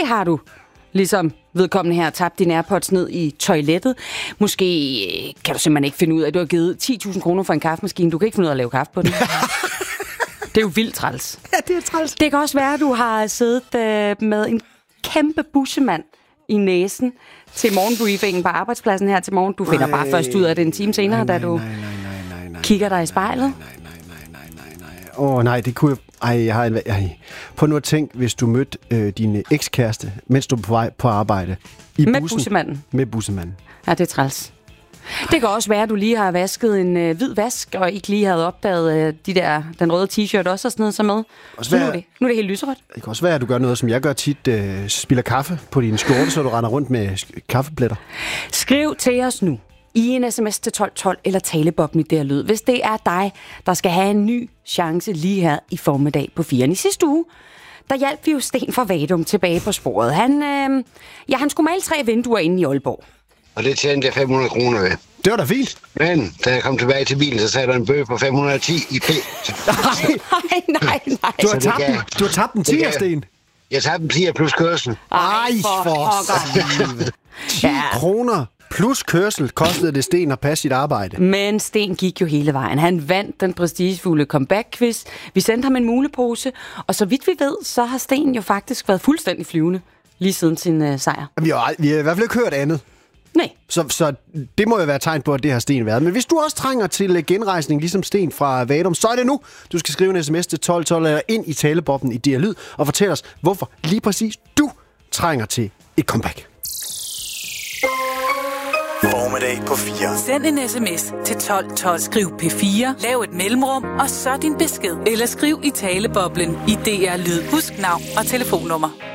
har du, ligesom vedkommende her, tabt dine AirPods ned i toilettet. Måske kan du simpelthen ikke finde ud af, at du har givet 10.000 kroner for en kaffemaskine. Du kan ikke finde ud af at lave kaffe på den. Det er jo vildt træls. Ja, det er træls. Det kan også være, at du har siddet med en kæmpe bussemand i næsen til morgenbriefingen på arbejdspladsen her til morgen. Du finder bare først ud af det en time senere, da du kigger dig i spejlet. Nej, det kunne jeg... Prøv nu at tænke, hvis du mødte din ekskæreste, mens du er på vej på arbejde. Med bussemanden. Med bussemanden. Ja, det er træls. Det kan også være, at du lige har vasket en hvid vask, og ikke lige havde opdaget den røde t-shirt også og sådan noget så med. Så nu er det helt lyserødt. Det kan også være, at du gør noget, som jeg gør tit. Spiller kaffe på din skjorte, så du render rundt med kaffepletter. Skriv til os nu i en sms til 1212 eller talebobben i der lyd, hvis det er dig, der skal have en ny chance lige her i formiddag på 4. I sidste uge, der hjalp vi jo Sten fra Vadum tilbage på sporet. Han skulle male 3 vinduer inde i Aalborg. Og det tjente jeg 500 kroner ved. Det var da fint. Men da jeg kom tilbage til bilen, så sagde der en bøde på 510 i p. Nej. Du har tabt en 10'er, Sten. Jeg tabte en 10'er plus kørsel. Ej, for 10 kroner plus kørsel kostede det Sten at passe sit arbejde. Men Sten gik jo hele vejen. Han vandt den prestigefulde comeback-quiz. Vi sendte ham en mulepose, og så vidt vi ved, så har Sten jo faktisk været fuldstændig flyvende lige siden sin sejr. Vi har i hvert fald ikke hørt andet. Nej. Så det må jo være tegn på, at det har Sten været. Men hvis du også trænger til genrejsning, ligesom Sten fra Vadum, så er det nu. Du skal skrive en sms til 1212 eller ind i talebobben i DR Lyd og fortæl os, hvorfor lige præcis du trænger til et comeback. Formiddag på 4. Send en sms til 1212. Skriv P4, lav et mellemrum, og så din besked. Eller skriv i taleboblen i DR Lyd. Husk navn og telefonnummer.